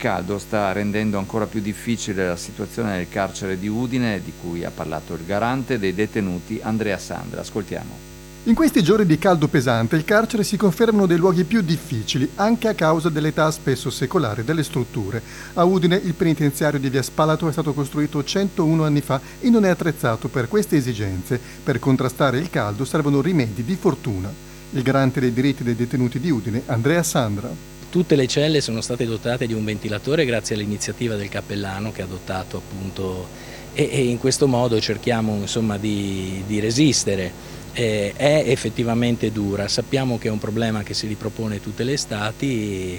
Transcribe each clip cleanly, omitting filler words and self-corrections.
caldo sta rendendo ancora più difficile la situazione nel carcere di Udine, di cui ha parlato il garante dei detenuti Andrea Sandra. Ascoltiamo. In questi giorni di caldo pesante il carcere si conferma uno dei luoghi più difficili, anche a causa dell'età spesso secolare delle strutture. A Udine il penitenziario di Via Spalato è stato costruito 101 anni fa e non è attrezzato per queste esigenze. Per contrastare il caldo servono rimedi di fortuna. Il garante dei diritti dei detenuti di Udine, Andrea Sandra. Tutte le celle sono state dotate di un ventilatore grazie all'iniziativa del cappellano che ha dotato appunto e in questo modo cerchiamo insomma di resistere. È effettivamente dura, sappiamo che è un problema che si ripropone tutte le estati,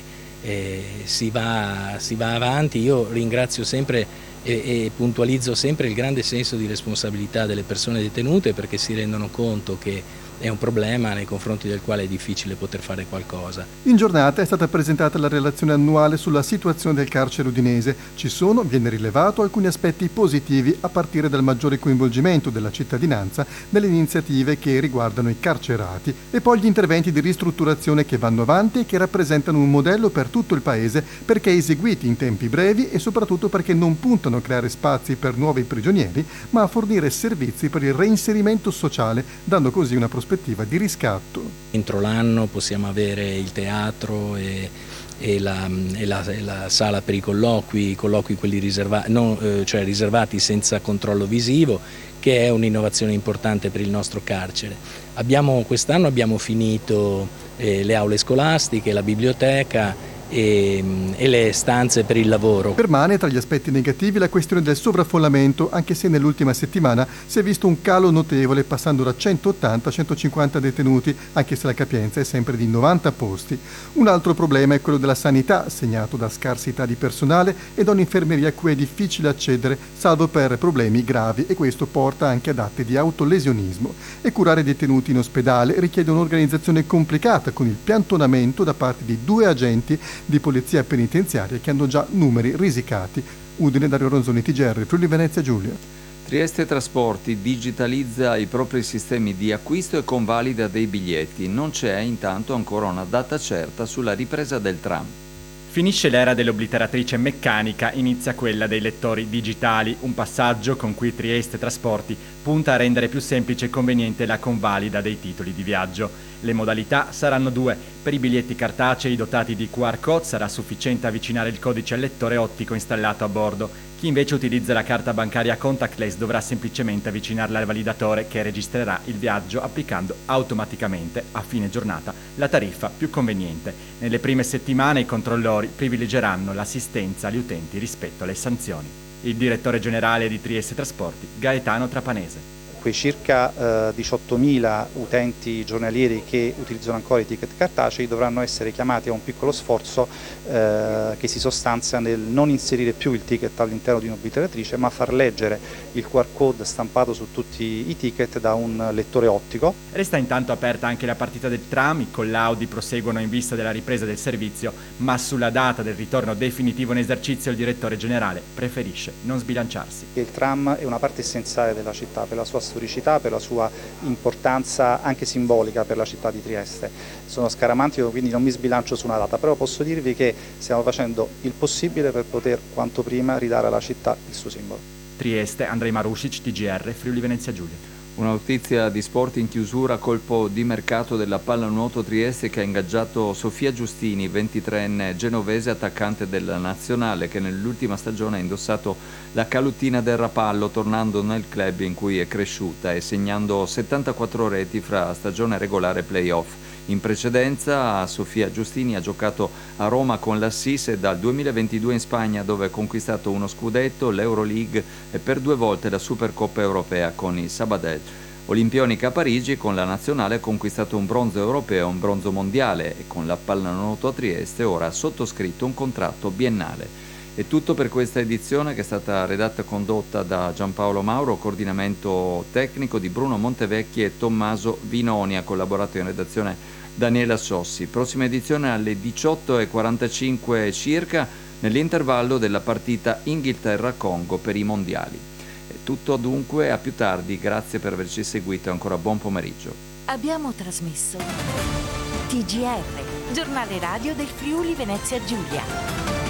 si va avanti. Io ringrazio sempre e puntualizzo sempre il grande senso di responsabilità delle persone detenute, perché si rendono conto che è un problema nei confronti del quale è difficile poter fare qualcosa. In giornata è stata presentata la relazione annuale sulla situazione del carcere udinese. Viene rilevato alcuni aspetti positivi a partire dal maggiore coinvolgimento della cittadinanza nelle iniziative che riguardano i carcerati e poi gli interventi di ristrutturazione che vanno avanti e che rappresentano un modello per tutto il paese perché eseguiti in tempi brevi e soprattutto perché non puntano a creare spazi per nuovi prigionieri ma a fornire servizi per il reinserimento sociale, dando così una prospettiva di riscatto. Entro l'anno possiamo avere il teatro e la sala per i colloqui quelli riservati senza controllo visivo, che è un'innovazione importante per il nostro carcere. Quest'anno abbiamo finito le aule scolastiche, la biblioteca e le stanze per il lavoro. Permane tra gli aspetti negativi la questione del sovraffollamento, anche se nell'ultima settimana si è visto un calo notevole passando da 180 a 150 detenuti, anche se la capienza è sempre di 90 posti. Un altro problema è quello della sanità, segnato da scarsità di personale e da un'infermeria a cui è difficile accedere, salvo per problemi gravi, e questo porta anche ad atti di autolesionismo. E curare detenuti in ospedale richiede un'organizzazione complicata, con il piantonamento da parte di 2 agenti di polizia penitenziaria che hanno già numeri risicati. Udine, Dario Ronzoni, TGR, Friuli Venezia Giulia. Trieste Trasporti digitalizza i propri sistemi di acquisto e convalida dei biglietti. Non c'è intanto ancora una data certa sulla ripresa del tram. Finisce l'era dell'obliteratrice meccanica, inizia quella dei lettori digitali, un passaggio con cui Trieste Trasporti punta a rendere più semplice e conveniente la convalida dei titoli di viaggio. Le modalità saranno 2. Per i biglietti cartacei dotati di QR code sarà sufficiente avvicinare il codice al lettore ottico installato a bordo. Chi invece utilizza la carta bancaria contactless dovrà semplicemente avvicinarla al validatore che registrerà il viaggio applicando automaticamente a fine giornata la tariffa più conveniente. Nelle prime settimane i controllori privilegeranno l'assistenza agli utenti rispetto alle sanzioni. Il direttore generale di Trieste Trasporti, Gaetano Trapanese. Quei circa 18.000 utenti giornalieri che utilizzano ancora i ticket cartacei dovranno essere chiamati a un piccolo sforzo che si sostanzia nel non inserire più il ticket all'interno di un'obliteratrice, ma far leggere il QR code stampato su tutti i ticket da un lettore ottico. Resta intanto aperta anche la partita del tram, i collaudi proseguono in vista della ripresa del servizio, ma sulla data del ritorno definitivo in esercizio il direttore generale preferisce non sbilanciarsi. Il tram è una parte essenziale della città per la sua storicità, per la sua importanza anche simbolica per la città di Trieste. Sono scaramantico, quindi non mi sbilancio su una data, però posso dirvi che stiamo facendo il possibile per poter quanto prima ridare alla città il suo simbolo. Trieste, Andrei Marusic, TGR, Friuli Venezia Giulia. Una notizia di sport in chiusura, colpo di mercato della pallanuoto Trieste che ha ingaggiato Sofia Giustini, 23enne genovese attaccante della nazionale che nell'ultima stagione ha indossato la calottina del Rapallo tornando nel club in cui è cresciuta e segnando 74 reti fra stagione regolare e play-off. In precedenza Sofia Giustini ha giocato a Roma con l'Assis e dal 2022 in Spagna dove ha conquistato uno scudetto, l'Euroleague e per 2 volte la Supercoppa europea con il Sabadell. Olimpionica a Parigi con la nazionale ha conquistato un bronzo europeo e un bronzo mondiale e con la pallanuoto a Trieste ora ha sottoscritto un contratto biennale. È tutto per questa edizione che è stata redatta e condotta da Giampaolo Mauro, coordinamento tecnico di Bruno Montevecchi e Tommaso Vinoni, ha collaborato in redazione Daniela Sossi. Prossima edizione alle 18:45 circa nell'intervallo della partita Inghilterra-Congo per i mondiali. È tutto dunque, a più tardi, grazie per averci seguito e ancora buon pomeriggio. Abbiamo trasmesso TGR, giornale radio del Friuli Venezia Giulia.